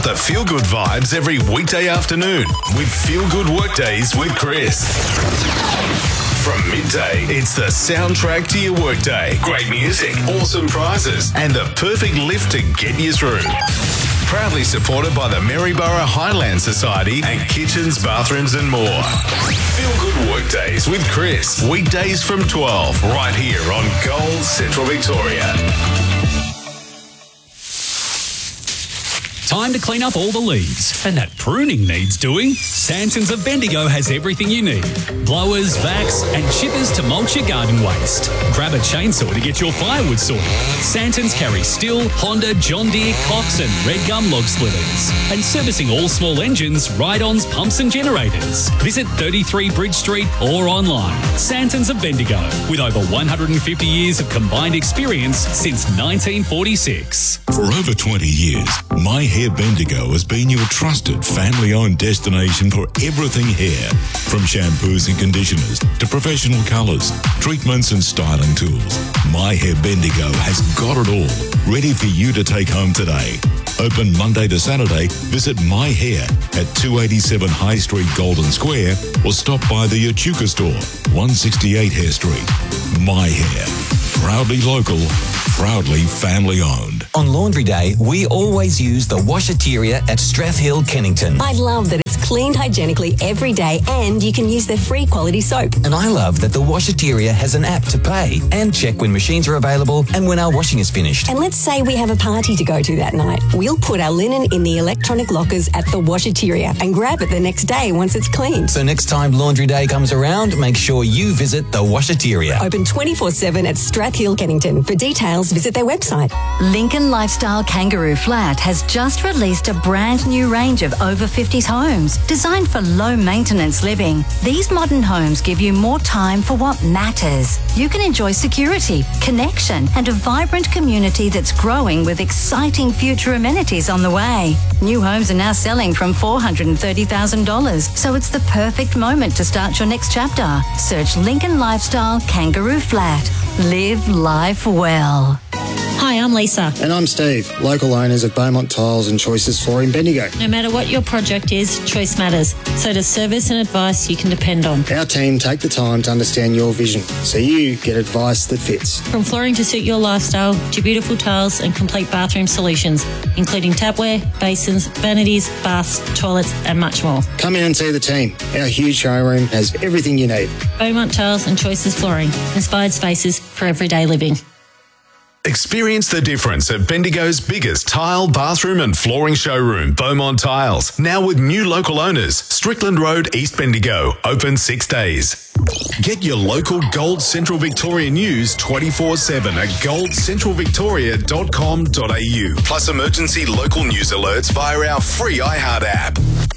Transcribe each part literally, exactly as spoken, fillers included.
The Feel Good vibes every weekday afternoon with Feel Good Workdays with Chris. From midday, it's the soundtrack to your workday. Great music, awesome prizes, and the perfect lift to get you through. Proudly supported by the Maryborough Highland Society and kitchens, bathrooms and more. Feel Good Workdays with Chris. Weekdays from twelve, right here on Gold Central Victoria. Time to clean up all the leaves, and that pruning needs doing. Santons of Bendigo has everything you need. Blowers, vacs, and chippers to mulch your garden waste. Grab a chainsaw to get your firewood sorted. Santons carry Stihl, Honda, John Deere, Cox and Red Gum log splitters. And servicing all small engines, ride-ons, pumps and generators. Visit thirty-three Bridge Street or online. Santons of Bendigo, with over one hundred fifty years of combined experience since nineteen forty-six. For over twenty years, My Hair Bendigo has been your trusted family-owned destination for everything hair. From shampoos and conditioners to professional colours, treatments and styling tools. My Hair Bendigo has got it all, ready for you to take home today. Open Monday to Saturday. Visit My Hair at two eighty-seven High Street, Golden Square, or stop by the Echuca store, one sixty-eight Hare Street. My Hair. Proudly local, proudly family-owned. On Laundry Day, we always use the Washateria at Strathhill, Kennington. I love that it's cleaned hygienically every day and you can use their free quality soap. And I love that the Washateria has an app to pay and check when machines are available and when our washing is finished. And let's say we have a party to go to that night. We'll put our linen in the electronic lockers at the Washateria and grab it the next day once it's cleaned. So next time Laundry Day comes around, make sure you visit the Washateria. Open twenty-four seven at Strathhill, Kennington. For details, visit their website. Lincoln Lifestyle Kangaroo Flat has just released a brand new range of over fifties homes designed for low maintenance living. These modern homes give you more time for what matters. You can enjoy security, connection, and a vibrant community that's growing with exciting future amenities on the way. New homes are now selling from four hundred thirty thousand dollars, so it's the perfect moment to start your next chapter. Search Lincoln Lifestyle Kangaroo Flat. Live life well. Hi, I'm Lisa. And I'm Steve, local owners of Beaumont Tiles and Choices Flooring Bendigo. No matter what your project is, choice matters. So does service and advice you can depend on. Our team take the time to understand your vision, so you get advice that fits. From flooring to suit your lifestyle, to beautiful tiles and complete bathroom solutions, including tapware, basins, vanities, baths, toilets, and much more. Come in and see the team. Our huge showroom has everything you need. Beaumont Tiles and Choices Flooring. Inspired spaces for everyday living. Experience the difference at Bendigo's biggest tile, bathroom and flooring showroom, Beaumont Tiles. Now with new local owners, Strickland Road, East Bendigo. Open six days. Get your local Gold Central Victoria news twenty-four seven at gold central victoria dot com dot a u. Plus emergency local news alerts via our free iHeart app.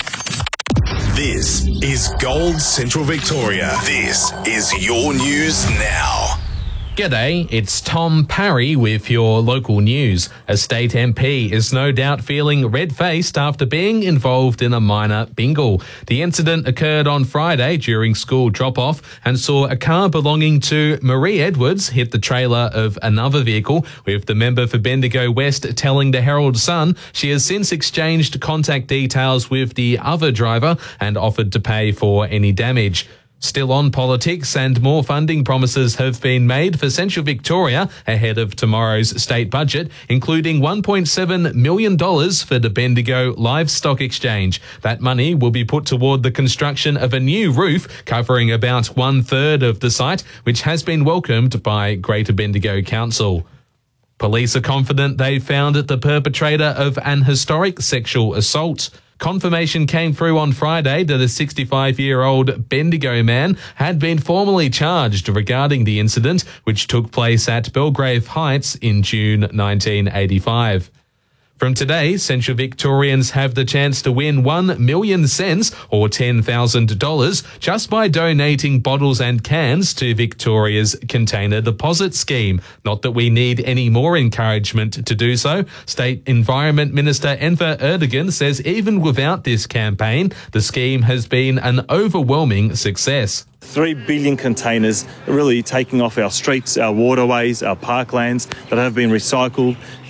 This is Gold Central Victoria. This is your news now. G'day, it's Tom Parry with your local news. A state M P is no doubt feeling red-faced after being involved in a minor bingle. The incident occurred on Friday during school drop-off and saw a car belonging to Marie Edwards hit the trailer of another vehicle, with the member for Bendigo West telling the Herald Sun she has since exchanged contact details with the other driver and offered to pay for any damage. Still on politics, and more funding promises have been made for Central Victoria ahead of tomorrow's state budget, including one point seven million dollars for the Bendigo Livestock Exchange. That money will be put toward the construction of a new roof covering about one-third of the site, which has been welcomed by Greater Bendigo Council. Police are confident they found the perpetrator of an historic sexual assault. Confirmation came through on Friday that a sixty-five-year-old Bendigo man had been formally charged regarding the incident, which took place at Belgrave Heights in June nineteen eighty-five. From today, Central Victorians have the chance to win one million cents or ten thousand dollars just by donating bottles and cans to Victoria's Container Deposit Scheme. Not that we need any more encouragement to do so. State Environment Minister Enver Erdogan says even without this campaign, the scheme has been an overwhelming success. Three billion containers really taking off our streets, our waterways, our parklands that have been recycled,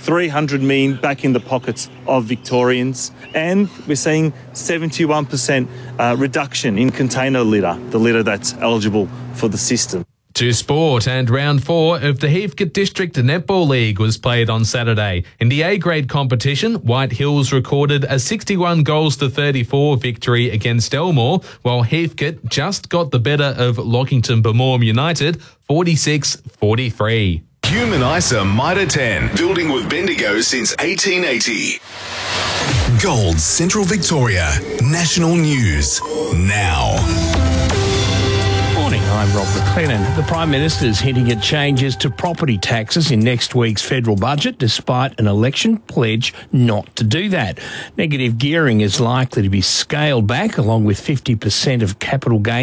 three hundred million back in the pockets of Victorians, and we're seeing seventy-one percent uh, reduction in container litter, the litter that's eligible for the system. To sport, and round four of the Heathcote District Netball League was played on Saturday. In the A-grade competition, White Hills recorded a sixty-one goals to thirty-four victory against Elmore, while Heathcote just got the better of Lockington Bemorm United, forty-six forty-three. Human ISA Mitre ten, building with Bendigo since eighteen eighty. Gold Central Victoria, national news, now. Morning, I'm Rob McLennan. The Prime Minister is hinting at changes to property taxes in next week's federal budget, despite an election pledge not to do that. Negative gearing is likely to be scaled back, along with fifty percent of capital gains